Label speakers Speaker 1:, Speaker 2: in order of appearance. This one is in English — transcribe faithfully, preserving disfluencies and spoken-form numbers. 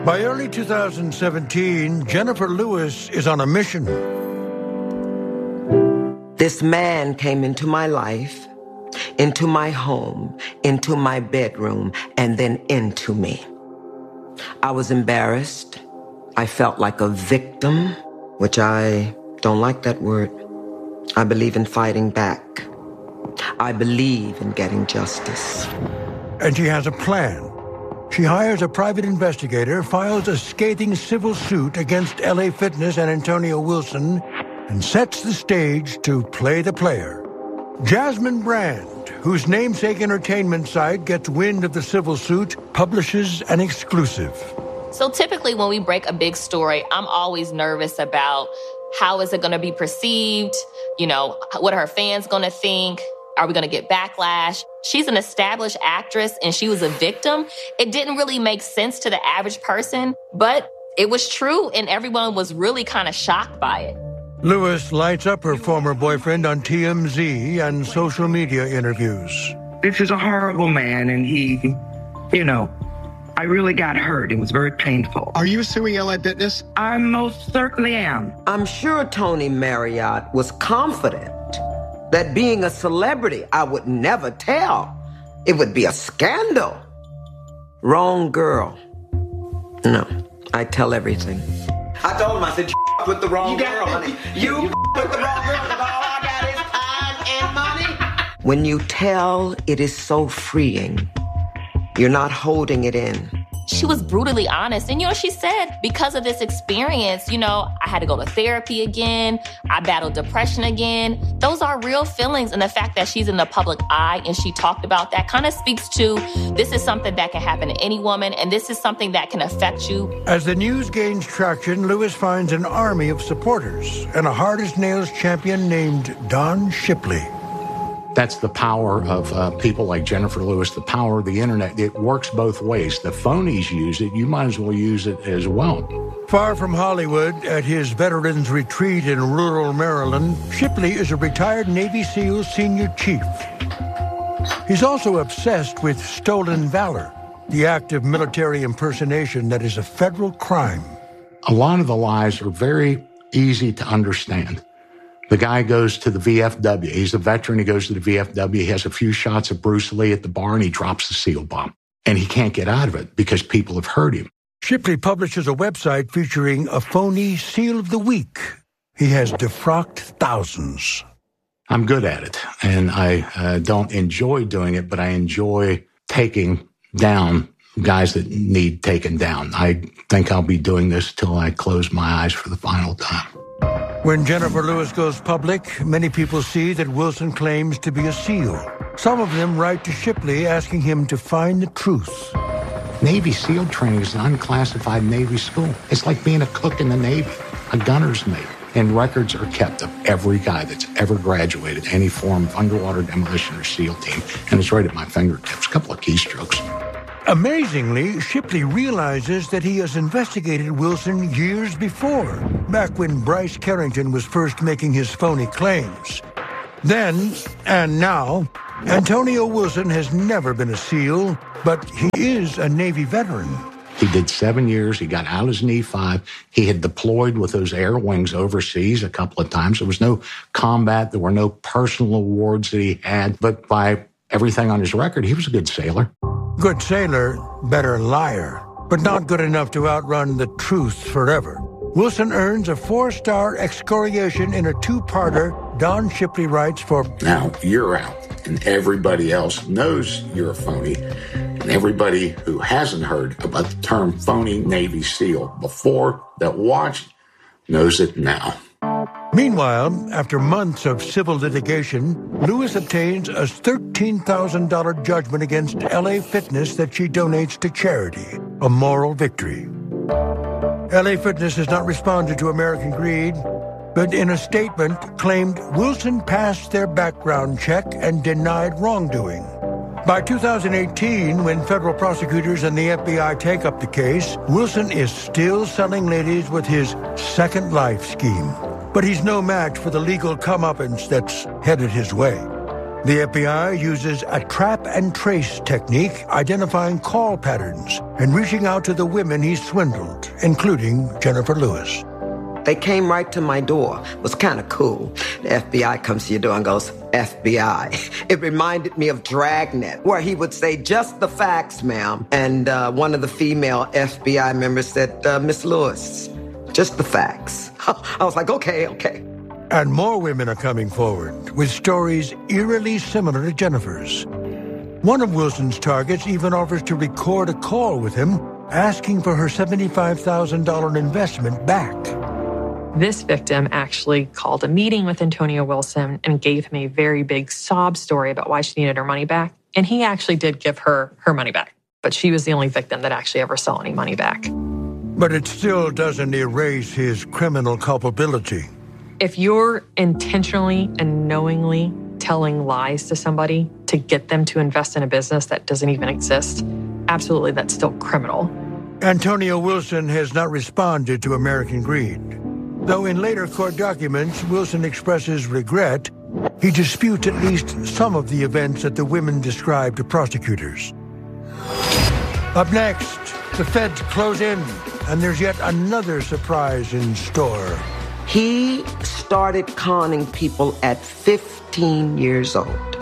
Speaker 1: By early two thousand seventeen, Jennifer Lewis is on a mission.
Speaker 2: This man came into my life, into my home, into my bedroom, and then into me. I was embarrassed. I felt like a victim, which I don't like that word. I believe in fighting back. I believe in getting justice.
Speaker 1: And she has a plan. She hires a private investigator, files a scathing civil suit against L A Fitness and Antonio Wilson, and sets the stage to play the player. Jasmine Brand, whose namesake entertainment site gets wind of the civil suit, publishes an exclusive.
Speaker 3: So typically when we break a big story, I'm always nervous about how is it going to be perceived? You know, what are her fans going to think? Are we going to get backlash? She's an established actress and she was a victim. It didn't really make sense to the average person, but it was true and everyone was really kind of shocked by it.
Speaker 1: Lewis lights up her former boyfriend on T M Z and social media interviews.
Speaker 4: This is a horrible man and he, you know, I really got hurt. It was very painful.
Speaker 5: Are you suing L A Fitness?
Speaker 4: I most certainly am.
Speaker 2: I'm sure Tony Marriott was confident that being a celebrity, I would never tell. It would be a scandal. Wrong girl. No, I tell everything. I told him, I said, you with the wrong girl, honey. You with the wrong girl, because all I got is time and money. When you tell, it is so freeing. You're not holding it in.
Speaker 3: She was brutally honest. And, you know, she said, because of this experience, you know, I had to go to therapy again. I battled depression again. Those are real feelings. And the fact that she's in the public eye and she talked about that kind of speaks to this is something that can happen to any woman. And this is something that can affect you.
Speaker 1: As the news gains traction, Lewis finds an army of supporters and a hard-as-nails champion named Don Shipley.
Speaker 6: That's the power of uh, people like Jennifer Lewis, the power of the internet. It works both ways. The phonies use it. You might as well use it as well.
Speaker 1: Far from Hollywood, at his veterans retreat in rural Maryland, Shipley is a retired Navy SEAL senior chief. He's also obsessed with stolen valor, the act of military impersonation that is a federal crime.
Speaker 6: A lot of the lies are very easy to understand. The guy goes to the V F W. He's a veteran. He goes to the V F W. He has a few shots of Bruce Lee at the bar, and he drops the SEAL bomb. And he can't get out of it because people have heard him.
Speaker 1: Shipley publishes a website featuring a phony SEAL of the Week. He has defrocked thousands.
Speaker 6: I'm good at it, and I uh, don't enjoy doing it, but I enjoy taking down guys that need taken down. I think I'll be doing this till I close my eyes for the final time.
Speaker 1: When Jennifer Lewis goes public, many people see that Wilson claims to be a SEAL. Some of them write to Shipley asking him to find the truth.
Speaker 6: Navy SEAL training is an unclassified Navy school. It's like being a cook in the Navy, a gunner's mate. And records are kept of every guy that's ever graduated any form of underwater demolition or SEAL team. And it's right at my fingertips, a couple of keystrokes.
Speaker 1: Amazingly, Shipley realizes that he has investigated Wilson years before, back when Bryce Carrington was first making his phony claims. Then, and now, Antonio Wilson has never been a SEAL, but he is a Navy veteran.
Speaker 6: He did seven years. He got out his knee five. He had deployed with those air wings overseas a couple of times. There was no combat. There were no personal awards that he had. But by everything on his record, he was a good sailor.
Speaker 1: Good sailor, better liar, but not good enough to outrun the truth forever. Wilson earns a four-star excoriation in a two-parter. Don Shipley writes for...
Speaker 6: Now you're out, and everybody else knows you're a phony. And everybody who hasn't heard about the term phony Navy SEAL before that watched knows it now.
Speaker 1: Meanwhile, after months of civil litigation, Lewis obtains a thirteen thousand dollars judgment against L A Fitness that she donates to charity, a moral victory. L A Fitness has not responded to American Greed, but in a statement claimed Wilson passed their background check and denied wrongdoing. By two thousand eighteen, when federal prosecutors and the F B I take up the case, Wilson is still selling ladies with his Second Life scheme. But he's no match for the legal comeuppance that's headed his way. The F B I uses a trap and trace technique, identifying call patterns and reaching out to the women he swindled, including Jennifer Lewis.
Speaker 2: They came right to my door. It was kind of cool. The F B I comes to your door and goes, F B I. It reminded me of Dragnet, where he would say, just the facts, ma'am. And uh, one of the female F B I members said, uh, Miss Lewis, just the facts. I was like, okay, okay.
Speaker 1: And more women are coming forward with stories eerily similar to Jennifer's. One of Wilson's targets even offers to record a call with him, asking for her seventy-five thousand dollars investment back.
Speaker 5: This victim actually called a meeting with Antonio Wilson and gave him a very big sob story about why she needed her money back. And he actually did give her her money back. But she was the only victim that actually ever saw any money back.
Speaker 1: But it still doesn't erase his criminal culpability.
Speaker 5: If you're intentionally and knowingly telling lies to somebody to get them to invest in a business that doesn't even exist, absolutely, that's still criminal.
Speaker 1: Antonio Wilson has not responded to American Greed. Though in later court documents, Wilson expresses regret, he disputes at least some of the events that the women described to prosecutors. Up next, the feds close in, and there's yet another surprise in store.
Speaker 2: He started conning people at fifteen years old.